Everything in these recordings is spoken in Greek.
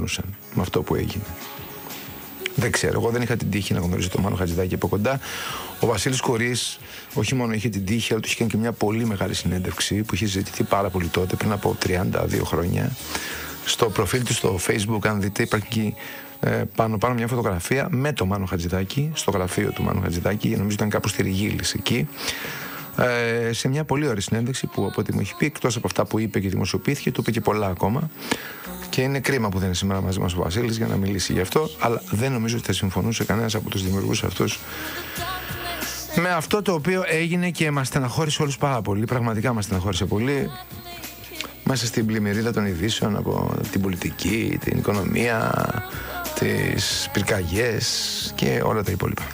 συμφωνούσαν με αυτό που έγινε. Δεν ξέρω, εγώ δεν είχα την τύχη να γνωρίζω τον Μάνο Χατζηδάκη από κοντά. Ο Βασίλης Κορής όχι μόνο είχε την τύχη, αλλά του είχε κάνει και μια πολύ μεγάλη συνέντευξη που είχε ζητηθεί πάρα πολύ τότε, πριν από 32 χρόνια. Στο προφίλ του στο Facebook, αν δείτε, υπάρχει πάνω μια φωτογραφία με τον Μάνο Χατζηδάκη, στο γραφείο του Μάνου Χατζηδάκη, νομίζω ήταν κάπου στη Ριγίλης εκεί. Σε μια πολύ ωραία συνέντευξη που, από ό,τι μου έχει πει, εκτός από αυτά που είπε και δημοσιοποιήθηκε, του είπε και πολλά ακόμα. Και είναι κρίμα που δεν είναι σήμερα μαζί μας ο Βασίλης για να μιλήσει γι' αυτό, αλλά δεν νομίζω ότι θα συμφωνούσε κανένας από τους δημιουργούς αυτούς με αυτό το οποίο έγινε και μας στεναχώρησε όλους πάρα πολύ. Πραγματικά μας στεναχώρησε πολύ. Μέσα στην πλημμυρίδα των ειδήσεων από την πολιτική, την οικονομία, τις πυρκαγιές και όλα τα υπόλοιπα.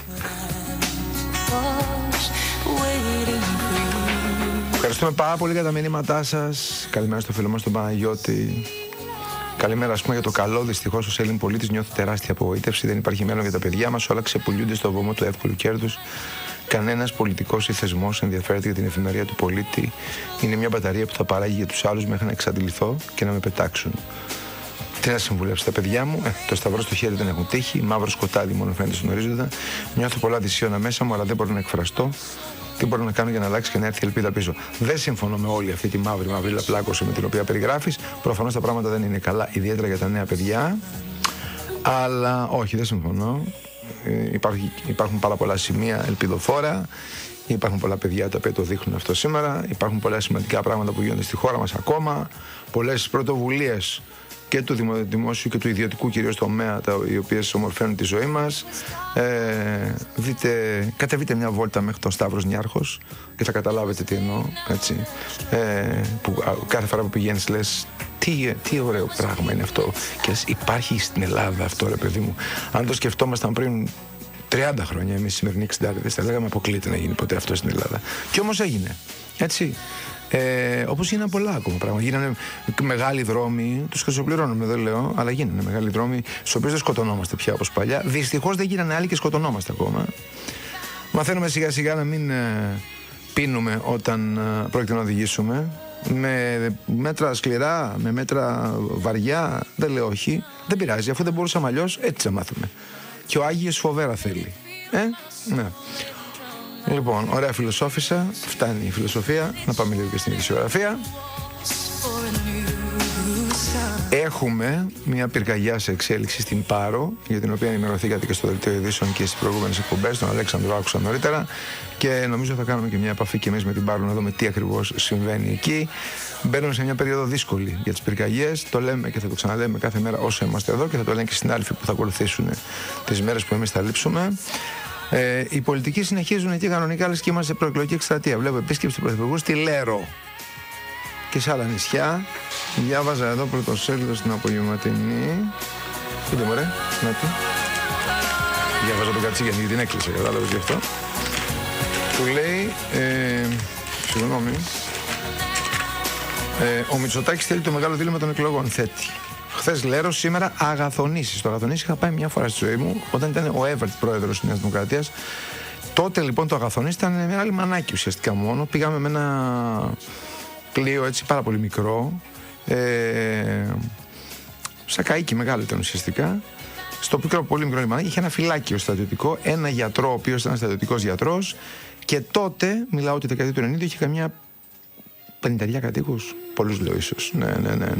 Ευχαριστούμε πάρα πολύ για τα μηνύματά σας. Καλημέρα στο φίλο μας τον Παναγιώτη. Καλημέρα, ας πούμε, για το καλό. Δυστυχώς, ως Έλλην πολίτης νιώθω τεράστια απογοήτευση. Δεν υπάρχει μέλλον για τα παιδιά μας. Όλα ξεπουλιούνται στο βωμό του εύκολου κέρδους. Κανένας πολιτικός ή θεσμός ενδιαφέρεται για την εφημερία του πολίτη. Είναι μια μπαταρία που θα παράγει για τους άλλους μέχρι να εξαντληθώ και να με πετάξουν. Τι να συμβουλεύσει τα παιδιά μου? Το σταυρό στο χέρι δεν έχουν τύχει. Μαύρο σκοτάδι μόνο φαίνεται στον ορίζοντα. Νιώθω πολλά δυσίωνα μέσα μου, αλλά δεν μπορώ να εκφραστώ. Τι μπορώ να κάνω για να αλλάξει και να έρθει η ελπίδα πίσω? Δεν συμφωνώ με όλη αυτή τη μαύρη λαπλάκωση με την οποία περιγράφεις. Προφανώς τα πράγματα δεν είναι καλά, ιδιαίτερα για τα νέα παιδιά. Αλλά όχι, δεν συμφωνώ. Υπάρχουν πάρα πολλά σημεία ελπιδοφόρα. Υπάρχουν πολλά παιδιά τα οποία το δείχνουν αυτό σήμερα. Υπάρχουν πολλά σημαντικά πράγματα που γίνονται στη χώρα μας ακόμα. Πολλές πρωτοβουλίες και του δημόσιου και του ιδιωτικού κυρίως τομέα, οι οποίες ομορφαίνουν τη ζωή μας. Κατεβείτε μια βόλτα μέχρι τον Σταύρος Νιάρχος και θα καταλάβετε τι εννοώ, έτσι. Που κάθε φορά που πηγαίνεις λες τι ωραίο πράγμα είναι αυτό, και υπάρχει στην Ελλάδα αυτό, ρε παιδί μου. Αν το σκεφτόμασταν πριν 30 χρόνια εμείς σημερινοί 60', θα λέγαμε αποκλείται να γίνει ποτέ αυτό στην Ελλάδα. Και όμως έγινε, έτσι. Όπως γίνανε πολλά ακόμα πράγματα. Γίνανε μεγάλοι δρόμοι, τους χρυσοπληρώνουμε, δεν λέω, αλλά γίνανε μεγάλοι δρόμοι στους οποίους δεν σκοτωνόμαστε πια όπως παλιά. Δυστυχώς δεν γίνανε άλλοι και σκοτωνόμαστε ακόμα. Μαθαίνουμε σιγά σιγά να μην πίνουμε όταν πρόκειται να οδηγήσουμε. Με μέτρα σκληρά, με μέτρα βαριά, δεν λέω όχι. Δεν πειράζει, αφού δεν μπορούσαμε αλλιώς, έτσι θα μάθουμε. Και ο Άγιος φοβέρα θέλει. Ναι. Λοιπόν, ωραία φιλοσόφησα. Φτάνει η φιλοσοφία. Να πάμε λίγο και στην ειδησιογραφία. Έχουμε μια πυρκαγιά σε εξέλιξη στην Πάρο, για την οποία ενημερωθήκατε και στο δελτίο ειδήσεων και στις προηγούμενες εκπομπές. Τον Αλέξανδρο άκουσα νωρίτερα. Και νομίζω θα κάνουμε και μια επαφή και εμείς με την Πάρο να δούμε τι ακριβώς συμβαίνει εκεί. Μπαίνουμε σε μια περίοδο δύσκολη για τις πυρκαγιές. Το λέμε και θα το ξαναλέμε κάθε μέρα όσο είμαστε εδώ, και θα το λένε και στην άλφη που θα ακολουθήσουν τις μέρες που εμείς θα λείψουμε. Οι πολιτικοί συνεχίζουν εκεί κανονικά, λες και είμαστε σε προεκλογική εκστρατεία. Βλέπω επίσκεψη του Πρωθυπουργού στη Λέρο και σε άλλα νησιά. Διάβαζα εδώ πρωτοσέλιδο στην απογευματινή. Πείτε μωρέ, να τι. Διάβαζα τον Κατσίγιανη γιατί την έκλεισε, κατάλαβες γι' αυτό. Που λέει, συγγνώμη, ο Μητσοτάκης θέλει το μεγάλο δίλημμα των εκλογών, θέτει. Χθες Λέρο, σήμερα Αγαθονήσι. Στο Αγαθονήσι είχα πάει μια φορά στη ζωή μου, όταν ήταν ο Εύερτ πρόεδρος της Νέας Δημοκρατίας. Τότε λοιπόν το Αγαθονήσι ήταν ένα λιμανάκι ουσιαστικά μόνο. Πήγαμε με ένα πλοίο έτσι πάρα πολύ μικρό. Σακαΐκι μεγάλο ήταν ουσιαστικά. Στο πολύ μικρό λιμανάκι είχε ένα φυλάκιο στρατιωτικό, ένα γιατρό, ο οποίος ήταν στρατιωτικός γιατρός. Και τότε, μιλάω ότι η δεκαετία του 90, είχε καμιά 50 κατοίκους. Πολλούς λέω ίσως. Ναι.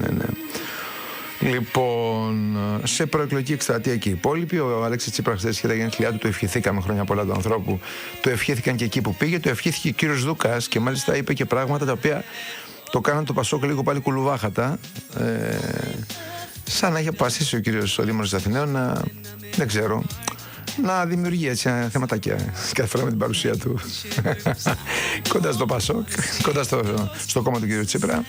Λοιπόν, σε προεκλογική εκστρατεία και οι υπόλοιποι. Ο Αλέξης Τσίπρας χθες είχε τα γενέθλιά του, του ευχηθήκαμε χρόνια πολλά του ανθρώπου. Το ευχήθηκαν και εκεί που πήγε, το ευχήθηκε ο κύριος Δούκας και μάλιστα είπε και πράγματα τα οποία το κάναν το Πασόκ λίγο πάλι κουλουβάχατα. Σαν να έχει αποφασίσει ο κύριος Δήμαρχος της Αθηναίων να, δεν ξέρω, να δημιουργεί έτσι θεματάκια κάθε φορά με την παρουσία του κοντά στο Πασόκ, κοντά στο κόμμα του κύριου Τσίπρα.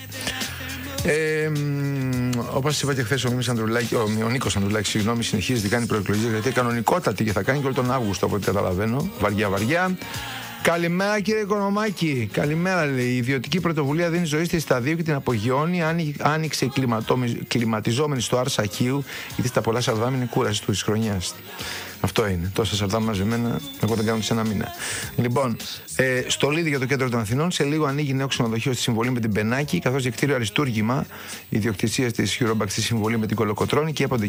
Όπως είπα και χθες, ο Νίκος Ανδρουλάκης, συνεχίζει να κάνει προεκλογική, γιατί κανονικότατη και θα κάνει και όλο τον Αύγουστο, από ό,τι καταλαβαίνω. Βαριά. Καλημέρα κύριε Οικονομάκη. Καλημέρα, λέει. Η ιδιωτική πρωτοβουλία δίνει ζωή στη σταδίου και την απογειώνει. Άνοιξε κλιματιζόμενη στο Αρσαχείου, γιατί στα πολλά σαρδάμ είναι κούραση του της χρονιάς. Αυτό είναι. Τόσα σαρδάμ μαζεμένα, εγώ δεν κάνω σε ένα μήνα. Λοιπόν, στολίδι για το κέντρο των Αθηνών. Σε λίγο ανοίγει νέο ξενοδοχείο στη συμβολή με την Πενάκη, καθώς και κτίριο αριστούργημα ιδιοκτησίας της Eurobank στη συμβολή με την Κολοκοτρώνη, και έπονται